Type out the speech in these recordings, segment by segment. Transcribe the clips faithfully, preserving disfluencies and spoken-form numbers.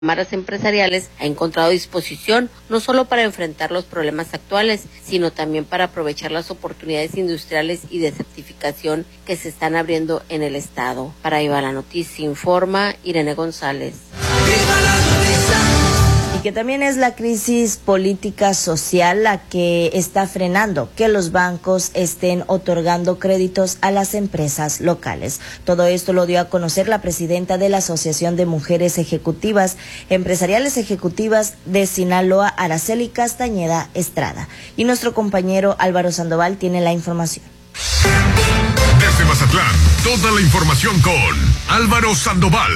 cámaras empresariales ha encontrado disposición no solo para enfrentar los problemas actuales, sino también para aprovechar las oportunidades industriales y de certificación que se están abriendo en el estado. Para Viva la Noticia informa Irene González. Y que también es la crisis política social la que está frenando que los bancos estén otorgando créditos a las empresas locales. Todo esto lo dio a conocer la presidenta de la Asociación de Mujeres Ejecutivas, Empresariales Ejecutivas de Sinaloa, Araceli Castañeda Estrada. Y nuestro compañero Álvaro Sandoval tiene la información. Desde Mazatlán, toda la información con Álvaro Sandoval.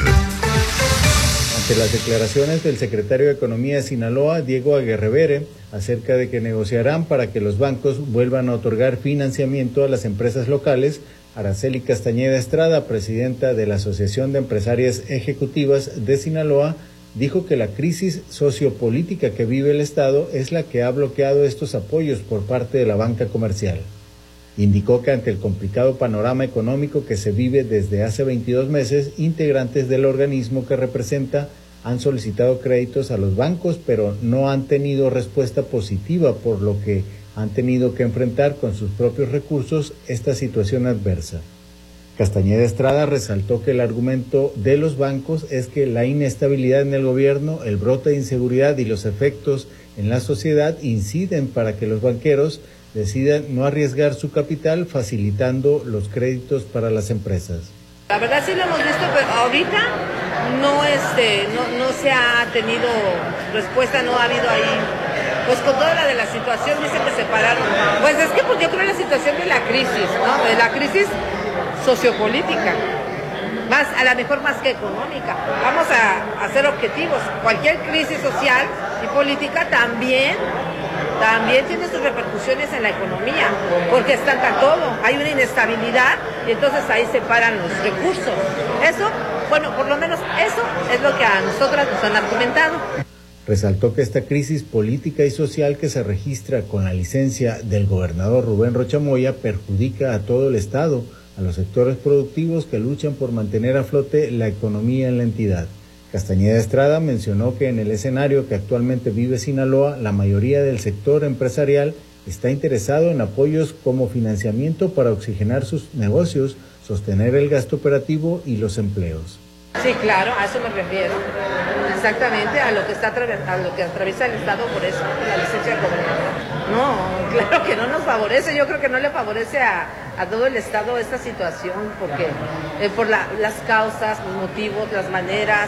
Ante las declaraciones del secretario de Economía de Sinaloa, Diego Aguirre, acerca de que negociarán para que los bancos vuelvan a otorgar financiamiento a las empresas locales, Araceli Castañeda Estrada, presidenta de la Asociación de Empresarias Ejecutivas de Sinaloa, dijo que la crisis sociopolítica que vive el Estado es la que ha bloqueado estos apoyos por parte de la banca comercial. Indicó que ante el complicado panorama económico que se vive desde hace veintidós meses, integrantes del organismo que representa han solicitado créditos a los bancos, pero no han tenido respuesta positiva, por lo que han tenido que enfrentar con sus propios recursos esta situación adversa. Castañeda Estrada resaltó que el argumento de los bancos es que la inestabilidad en el gobierno, el brote de inseguridad y los efectos en la sociedad inciden para que los banqueros decidan no arriesgar su capital, facilitando los créditos para las empresas. La verdad sí lo hemos visto, pero ahorita no, este, no, no se ha tenido respuesta, no ha habido ahí, pues con toda la de la situación dicen que se pararon. Pues es que pues yo creo la situación de la crisis, ¿no? De la crisis sociopolítica, más, a lo mejor más que económica. Vamos a, a ser objetivos, cualquier crisis social y política también también tiene sus repercusiones en la economía, porque estanca todo, hay una inestabilidad y entonces ahí se paran los recursos. Eso, bueno, por lo menos eso es lo que a nosotras nos han argumentado. Resaltó que esta crisis política y social que se registra con la licencia del gobernador Rubén Rocha Moya perjudica a todo el estado, a los sectores productivos que luchan por mantener a flote la economía en la entidad. Castañeda Estrada mencionó que en el escenario que actualmente vive Sinaloa, la mayoría del sector empresarial está interesado en apoyos como financiamiento para oxigenar sus negocios, sostener el gasto operativo y los empleos. Sí, claro, a eso me refiero. Exactamente, a lo que está a lo que atraviesa el Estado por eso, por la licencia de gobernador. No, claro que no nos favorece, yo creo que no le favorece a, a todo el Estado esta situación, porque eh, por la, las causas, los motivos, las maneras.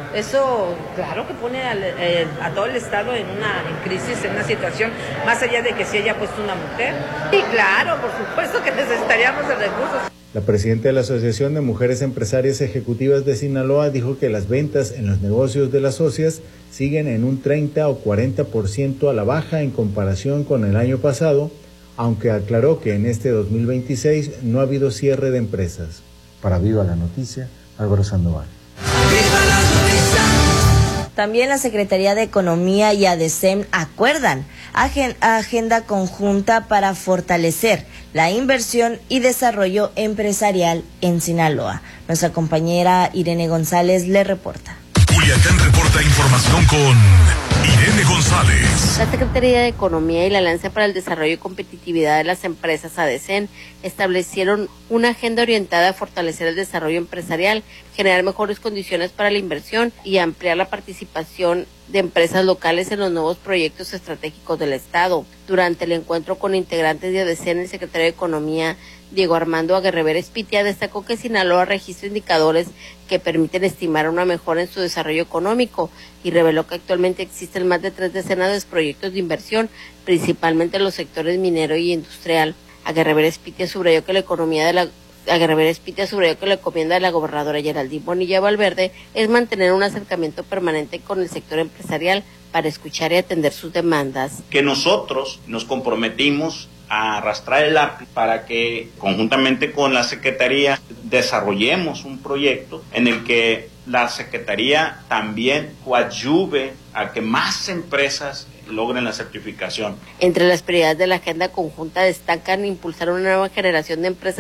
Eso, claro que pone al, eh, a todo el Estado en una en crisis, en una situación, más allá de que se haya puesto una mujer. Y claro, por supuesto que necesitaríamos de recursos. La presidenta de la Asociación de Mujeres Empresarias Ejecutivas de Sinaloa dijo que las ventas en los negocios de las socias siguen en un treinta o cuarenta por ciento a la baja en comparación con el año pasado, aunque aclaró que en este dos mil veintiséis no ha habido cierre de empresas. Para Viva la Noticia, Álvaro Sandoval. También la Secretaría de Economía y ADECEM acuerdan agenda conjunta para fortalecer la inversión y desarrollo empresarial en Sinaloa. Nuestra compañera Irene González le reporta. Culiacán reporta información con Irene González. La Secretaría de Economía y la Alianza para el Desarrollo y Competitividad de las Empresas, ADECEM, establecieron una agenda orientada a fortalecer el desarrollo empresarial, generar mejores condiciones para la inversión y ampliar la participación de empresas locales en los nuevos proyectos estratégicos del Estado. Durante el encuentro con integrantes de ADECEM, el secretario de Economía, Diego Armando Aguirre Espitia, destacó que Sinaloa registra indicadores que permiten estimar una mejora en su desarrollo económico y reveló que actualmente existen más de tres decenas de proyectos de inversión, principalmente en los sectores minero y industrial. Aguirre Espitia subrayó que la economía de la Aguirre Espitia subrayó que la encomienda de la gobernadora Geraldine Bonilla Valverde es mantener un acercamiento permanente con el sector empresarial para escuchar y atender sus demandas. Que nosotros nos comprometimos a arrastrar el lápiz para que conjuntamente con la Secretaría desarrollemos un proyecto en el que la Secretaría también coadyuve a que más empresas logren la certificación. Entre las prioridades de la agenda conjunta destacan impulsar una nueva generación de empresas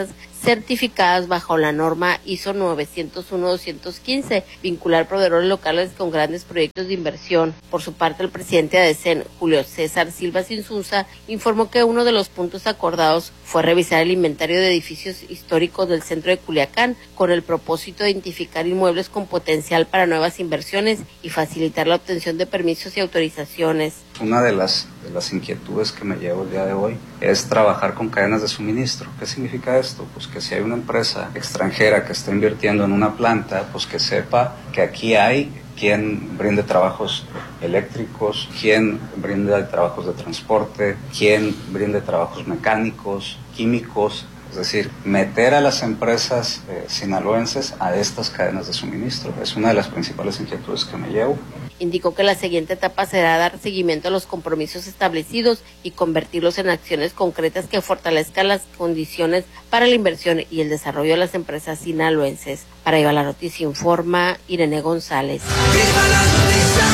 certificadas bajo la norma I S O novecientos uno guion doscientos quince, vincular proveedores locales con grandes proyectos de inversión. Por su parte, el presidente de ADECEN, Julio César Silva Insunza, informó que uno de los puntos acordados fue revisar el inventario de edificios históricos del centro de Culiacán con el propósito de identificar inmuebles con potencial para nuevas inversiones y facilitar la obtención de permisos y autorizaciones. Una de las, de las inquietudes que me llevo el día de hoy es trabajar con cadenas de suministro. ¿Qué significa esto? Pues que si hay una empresa extranjera que está invirtiendo en una planta, pues que sepa que aquí hay quien brinde trabajos eléctricos, quien brinde trabajos de transporte, quien brinde trabajos mecánicos, químicos, es decir, meter a las empresas eh, sinaloenses a estas cadenas de suministro. Es una de las principales inquietudes que me llevo. Indicó que la siguiente etapa será dar seguimiento a los compromisos establecidos y convertirlos en acciones concretas que fortalezcan las condiciones para la inversión y el desarrollo de las empresas sinaloenses. Para Viva la Noticia informa Irene González. ¡Viva la noticia!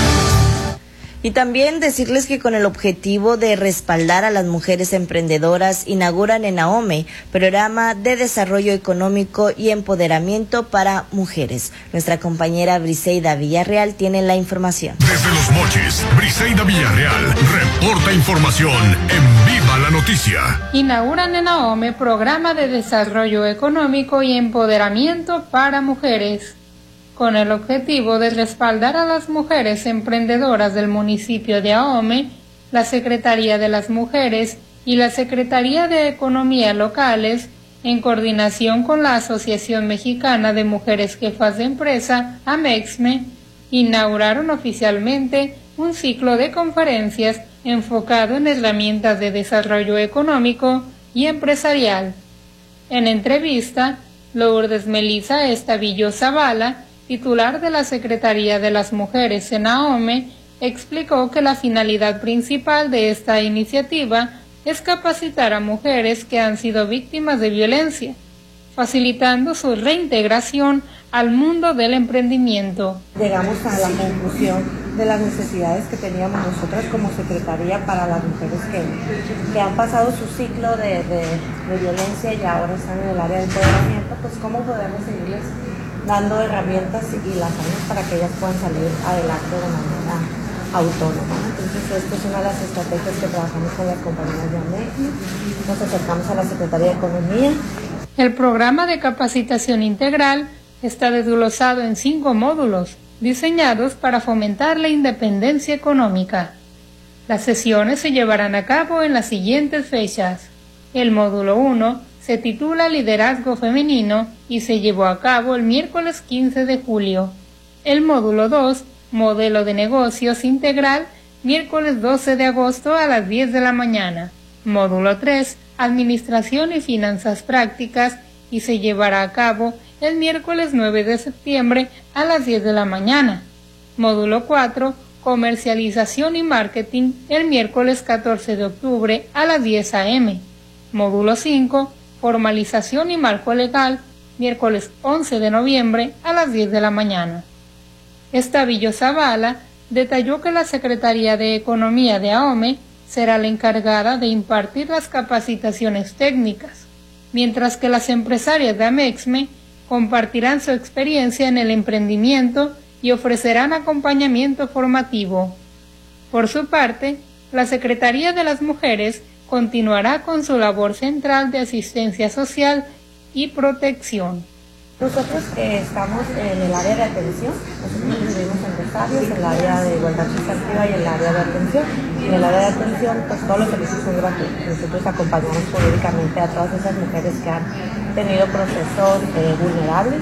Y también decirles que con el objetivo de respaldar a las mujeres emprendedoras inauguran en AOME programa de desarrollo económico y empoderamiento para mujeres. Nuestra compañera Briseida Villarreal tiene la información. Desde Los Mochis, Briseida Villarreal reporta información en Viva la Noticia. Inauguran en AOME programa de desarrollo económico y empoderamiento para mujeres, con el objetivo de respaldar a las mujeres emprendedoras del municipio de AOME. La Secretaría de las Mujeres y la Secretaría de Economía locales, en coordinación con la Asociación Mexicana de Mujeres Jefas de Empresa, AMEXME, inauguraron oficialmente un ciclo de conferencias enfocado en herramientas de desarrollo económico y empresarial. En entrevista, Lourdes Melisa Estavillo Zavala, titular de la Secretaría de las Mujeres en AOME, explicó que la finalidad principal de esta iniciativa es capacitar a mujeres que han sido víctimas de violencia, facilitando su reintegración al mundo del emprendimiento. Llegamos a la conclusión de las necesidades que teníamos nosotras como Secretaría para las mujeres que, que han pasado su ciclo de, de, de violencia y ahora están en el área de empoderamiento, pues cómo podemos seguirles dando herramientas y las armas para que ellas puedan salir adelante de manera autónoma. Entonces, esta es una de las estrategias que trabajamos con las compañías de AMEXME. Nos acercamos a la Secretaría de Economía. El programa de capacitación integral está desglosado en cinco módulos, diseñados para fomentar la independencia económica. Las sesiones se llevarán a cabo en las siguientes fechas. El módulo uno se titula Liderazgo Femenino y se llevó a cabo el miércoles quince de julio. El módulo dos, Modelo de Negocios Integral, miércoles doce de agosto a las diez de la mañana. Módulo tres, Administración y Finanzas Prácticas, y se llevará a cabo el miércoles nueve de septiembre a las diez de la mañana. Módulo cuatro, Comercialización y Marketing, el miércoles catorce de octubre a las diez a eme Módulo cinco, Formalización y Marco Legal, miércoles once de noviembre a las diez de la mañana. Estavillo Zavala detalló que la Secretaría de Economía de AOME será la encargada de impartir las capacitaciones técnicas, mientras que las empresarias de AMEXME compartirán su experiencia en el emprendimiento y ofrecerán acompañamiento formativo. Por su parte, la Secretaría de las Mujeres continuará con su labor central de asistencia social y protección. Nosotros eh, estamos en el área de atención, nosotros incluimos empresarios, en el área de igualdad sustantiva y en el área de atención. En el área de atención, pues todos los servicios son gratuitos. Nosotros acompañamos jurídicamente a todas esas mujeres que han tenido procesos eh, vulnerables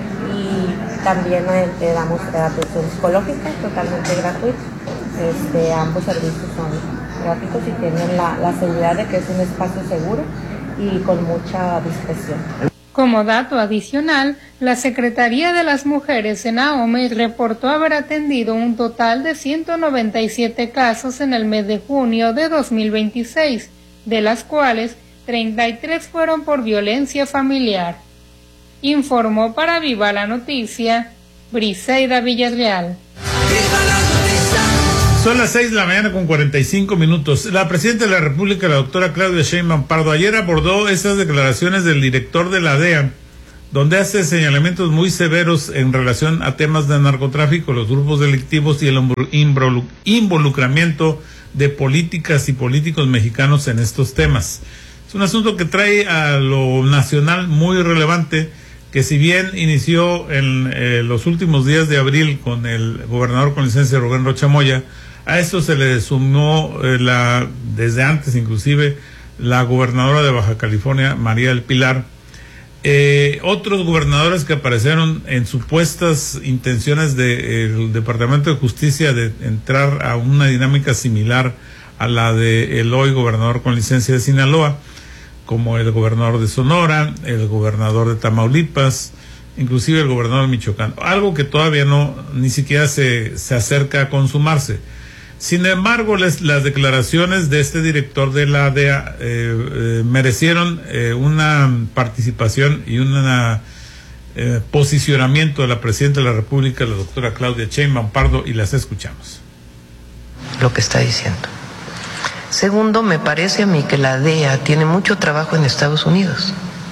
y también eh, le damos eh, atención psicológica totalmente gratuita. Este, ambos servicios son gratuitos y tienen la, la seguridad de que es un espacio seguro y con mucha discreción. Como dato adicional, la Secretaría de las Mujeres en AOME reportó haber atendido un total de ciento noventa y siete casos en el mes de junio de dos mil veintiséis, de las cuales treinta y tres fueron por violencia familiar. Informó para Viva la Noticia, Briseida Villarreal. Viva la Noticia, Son las seis de la mañana con cuarenta y cinco minutos. La presidenta de la República, la doctora Claudia Sheinbaum Pardo, ayer abordó esas declaraciones del director de la D E A, donde hace señalamientos muy severos en relación a temas de narcotráfico, los grupos delictivos y el involucramiento de políticas y políticos mexicanos en estos temas. Es un asunto que trae a lo nacional muy relevante, que si bien inició en eh, los últimos días de abril con el gobernador con licencia Rubén Rocha Moya, a esto se le sumó eh, la, desde antes inclusive, la gobernadora de Baja California, María del Pilar, eh, otros gobernadores que aparecieron en supuestas intenciones del Departamento de Justicia de entrar a una dinámica similar a la de el hoy gobernador con licencia de Sinaloa, como el gobernador de Sonora, el gobernador de Tamaulipas, inclusive el gobernador de Michoacán, algo que todavía no, ni siquiera se, se acerca a consumarse. Sin embargo, les, las declaraciones de este director de la D E A eh, eh, merecieron eh, una participación y un eh, posicionamiento de la presidenta de la República, la doctora Claudia Sheinbaum Pardo, y las escuchamos. Lo que está diciendo. Segundo, me parece a mí que la D E A tiene mucho trabajo en Estados Unidos.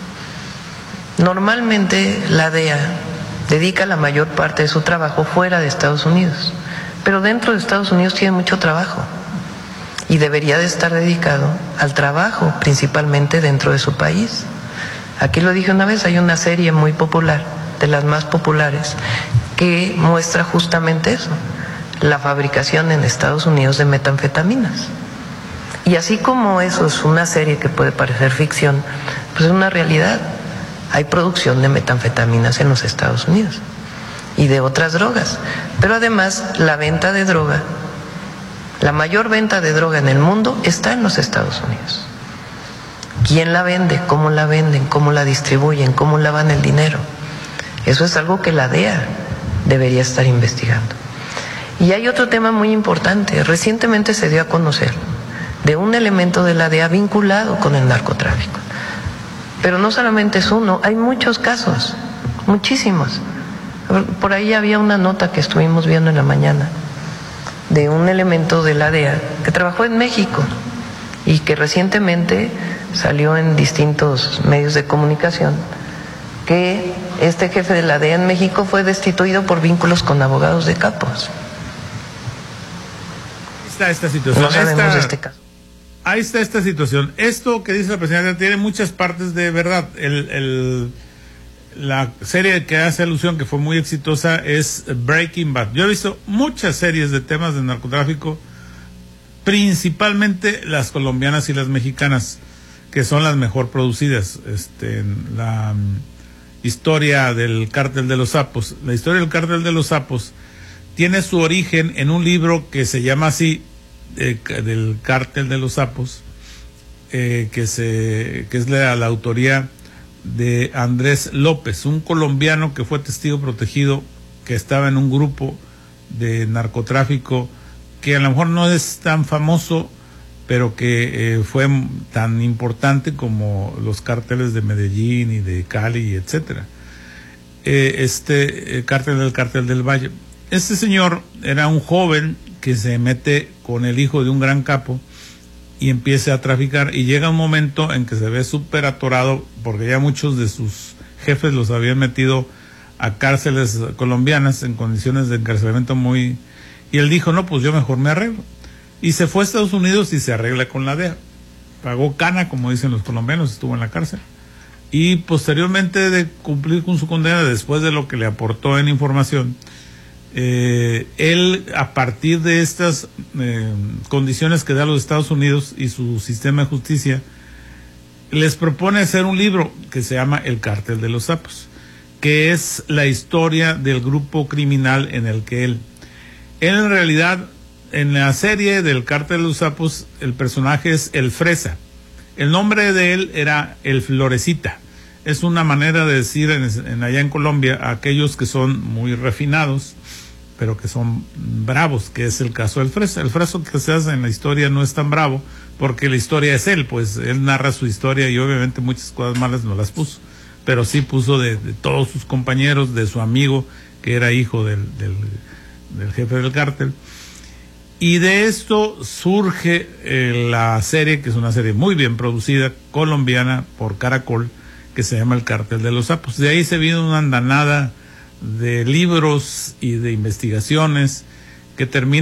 Normalmente la D E A dedica la mayor parte de su trabajo fuera de Estados Unidos, pero dentro de Estados Unidos tiene mucho trabajo y debería de estar dedicado al trabajo principalmente dentro de su país. Aquí lo dije una vez, hay una serie muy popular, de las más populares, que muestra justamente eso, la fabricación en Estados Unidos de metanfetaminas. Y así como eso es una serie que puede parecer ficción, pues es una realidad. Hay producción de metanfetaminas en los Estados Unidos y de otras drogas. Pero además la venta de droga, la mayor venta de droga en el mundo está en los Estados Unidos. ¿Quién la vende? ¿Cómo la venden? ¿Cómo la distribuyen? ¿Cómo lavan el dinero? Eso es algo que la D E A debería estar investigando. Y hay otro tema muy importante. Recientemente se dio a conocer de un elemento de la D E A vinculado con el narcotráfico. Pero no solamente es uno, hay muchos casos, muchísimos. Por ahí había una nota que estuvimos viendo en la mañana de un elemento de la D E A que trabajó en México y que recientemente salió en distintos medios de comunicación que este jefe de la D E A en México fue destituido por vínculos con abogados de capos. Ahí está esta situación. No sabemos esta, de este caso. Ahí está esta situación. Esto que dice la presidenta tiene muchas partes de verdad. El, el, la serie que hace alusión, que fue muy exitosa, es Breaking Bad. Yo he visto muchas series de temas de narcotráfico, principalmente las colombianas y las mexicanas, que son las mejor producidas. Este, la um, historia del Cártel de los Sapos. La historia del Cártel de los Sapos tiene su origen en un libro que se llama así, eh, del Cártel de los Sapos, eh, que, se, que es la, la autoría de Andrés López, un colombiano que fue testigo protegido, que estaba en un grupo de narcotráfico que a lo mejor no es tan famoso, pero que eh, fue tan importante como los cárteles de Medellín y de Cali, etcétera. Eh, este eh, cártel del Cártel del Valle. Este señor era un joven que se mete con el hijo de un gran capo y empieza a traficar, y llega un momento en que se ve súper atorado porque ya muchos de sus jefes los habían metido a cárceles colombianas en condiciones de encarcelamiento muy... Y él dijo, no, pues yo mejor me arreglo. Y se fue a Estados Unidos y se arregla con la D E A. Pagó cana, como dicen los colombianos, estuvo en la cárcel. Y posteriormente de cumplir con su condena, después de lo que le aportó en información, eh, él, a partir de estas eh, condiciones que da los Estados Unidos y su sistema de justicia, les propone hacer un libro que se llama El Cártel de los Sapos, que es la historia del grupo criminal en el que él... Él en realidad, en la serie del Cártel de los Sapos, el personaje es el Fresa. El nombre de él era el Florecita. Es una manera de decir en, en allá en Colombia a aquellos que son muy refinados, pero que son bravos, que es el caso del Fresa. El Fresa que se hace en la historia no es tan bravo, porque la historia es él, pues él narra su historia y obviamente muchas cosas malas no las puso, pero sí puso de, de todos sus compañeros, de su amigo, que era hijo del, del, del jefe del cártel. Y de esto surge eh, la serie, que es una serie muy bien producida, colombiana, por Caracol, que se llama El Cártel de los Sapos. De ahí se vino una andanada de libros y de investigaciones que terminan